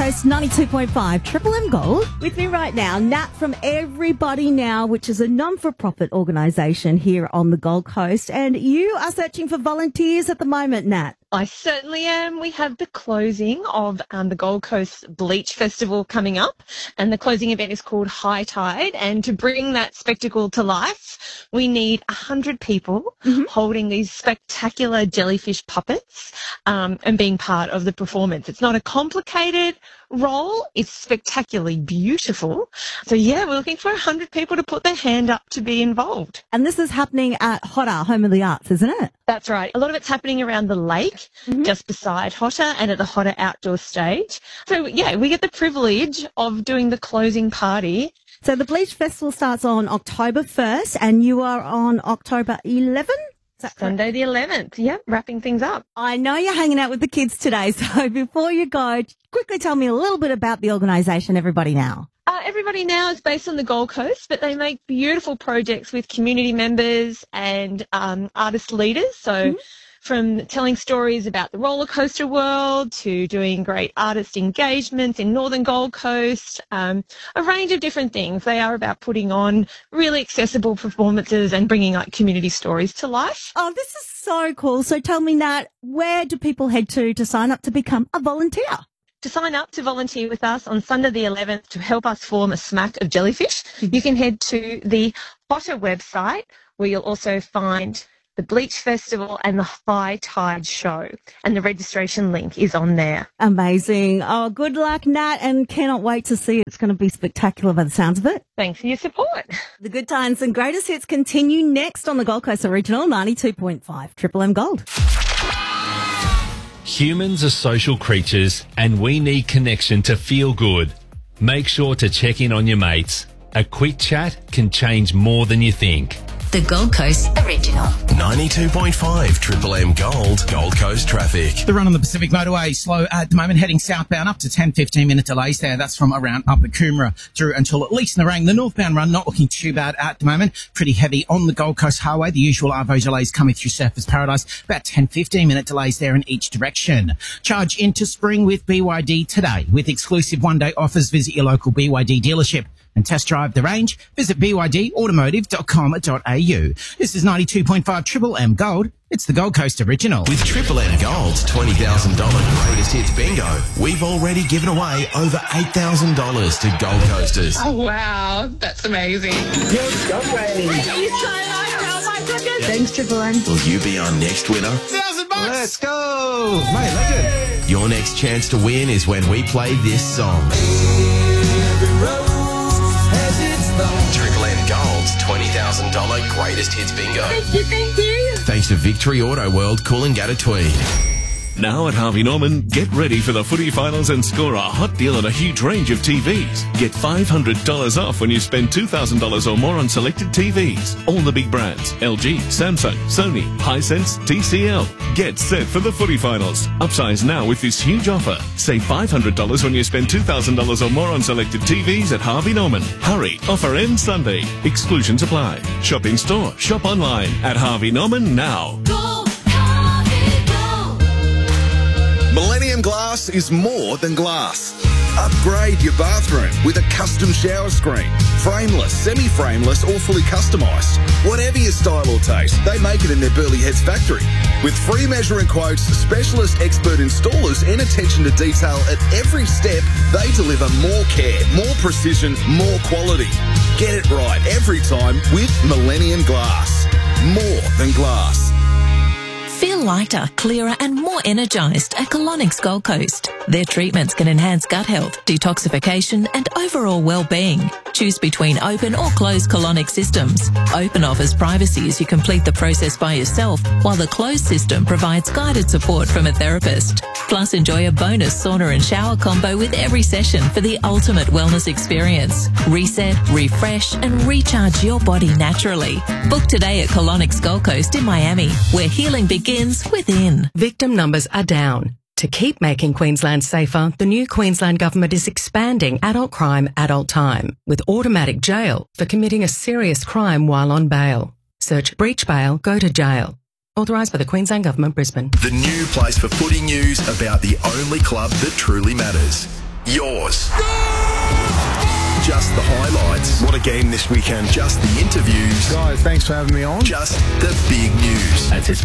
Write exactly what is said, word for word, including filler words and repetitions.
Coast, ninety-two point five Triple M Gold. With me right now, Nat from Everybody Now, which is a non-for-profit organisation here on the Gold Coast. And you are searching for volunteers at the moment, Nat. I certainly am. We have the closing of um, the Gold Coast Bleach Festival coming up, and the closing event is called High Tide. And to bring that spectacle to life, we need one hundred people mm-hmm. holding these spectacular jellyfish puppets um, and being part of the performance. It's not a complicated role. It's spectacularly beautiful. So, yeah, we're looking for one hundred people to put their hand up to be involved. And this is happening at Hotter, Home of the Arts, isn't it? That's right. A lot of it's happening around the lake, mm-hmm. just beside Hotter and at the Hotter outdoor stage. So, yeah, we get the privilege of doing the closing party. So the Bleach Festival starts on October first and you are on October eleventh? Sunday the eleventh, yep, wrapping things up. I know you're hanging out with the kids today, so before you go, quickly tell me a little bit about the organisation Everybody Now. Uh, Everybody Now is based on the Gold Coast, but they make beautiful projects with community members and um, artist leaders. So mm-hmm. from telling stories about the roller coaster world to doing great artist engagements in Northern Gold Coast, um, a range of different things. They are about putting on really accessible performances and bringing like community stories to life. Oh, this is so cool. So tell me, Nat, where do people head to to sign up to become a volunteer? To sign up to volunteer with us on Sunday the eleventh to help us form a smack of jellyfish, you can head to the Hotter website where you'll also find the Bleach Festival and the High Tide Show. And the registration link is on there. Amazing. Oh, good luck, Nat, and cannot wait to see it. It's going to be spectacular by the sounds of it. Thanks for your support. The good times and greatest hits continue next on the Gold Coast Original ninety-two point five Triple M Gold. Humans are social creatures and we need connection to feel good. Make sure to check in on your mates. A quick chat can change more than you think. The Gold Coast Original. ninety-two point five Triple M Gold, Gold Coast traffic. The run on the Pacific Motorway slow at the moment, heading southbound up to ten, fifteen minute delays there. That's from around Upper Coomera through until at least Nerang. The northbound run not looking too bad at the moment. Pretty heavy on the Gold Coast Highway. The usual Arvo delays coming through Surfers Paradise. About ten, fifteen minute delays there in each direction. Charge into spring with B Y D today. With exclusive one-day offers, visit your local B Y D dealership and test drive the range. Visit b y d automotive dot com dot a u. This is ninety-two point five Triple M Gold. It's the Gold Coast Original. With Triple M Gold's twenty thousand dollars Greatest Hits Bingo, we've already given away over eight thousand dollars to Gold Coasters. Oh, wow. That's amazing. Good going. Thank you so much. Oh, my goodness. Thanks, Triple M. Will you be our next winner? Thousand bucks. Let's go. Mate, legend. Your next chance to win is when we play this song. Triple M Gold's twenty thousand dollars Greatest Hits Bingo. Thank you, thank you. Thanks to Victory Auto World, Coolangatta Tweed. Now at Harvey Norman, get ready for the footy finals and score a hot deal on a huge range of T Vs. Get five hundred dollars off when you spend two thousand dollars or more on selected T Vs. All the big brands, L G, Samsung, Sony, Hisense, T C L. Get set for the footy finals. Upsize now with this huge offer. Save five hundred dollars when you spend two thousand dollars or more on selected T Vs at Harvey Norman. Hurry, offer ends Sunday. Exclusions apply. Shop in store, shop online at Harvey Norman now. Millennium Glass is more than glass. Upgrade your bathroom with a custom shower screen. Frameless, semi-frameless or fully customised. Whatever your style or taste, they make it in their Burleigh Heads factory. With free measuring quotes, specialist expert installers and attention to detail at every step, they deliver more care, more precision, more quality. Get it right every time with Millennium Glass. More than glass. Feel lighter, clearer and more energised at Colonics Gold Coast. Their treatments can enhance gut health, detoxification and overall well-being. Choose between open or closed colonic systems. Open offers privacy as you complete the process by yourself, while the closed system provides guided support from a therapist. Plus, enjoy a bonus sauna and shower combo with every session for the ultimate wellness experience. Reset, refresh and recharge your body naturally. Book today at Colonics Gold Coast in Miami, where healing begins within. Victim numbers are down. To keep making Queensland safer, the new Queensland Government is expanding adult crime, adult time, with automatic jail for committing a serious crime while on bail. Search breach bail, go to jail. Authorised by the Queensland Government, Brisbane. The new place for footy news about the only club that truly matters. yours. Just the highlights. What a game this weekend. Just the interviews. Guys, thanks for having me on. Just the big news. That's it.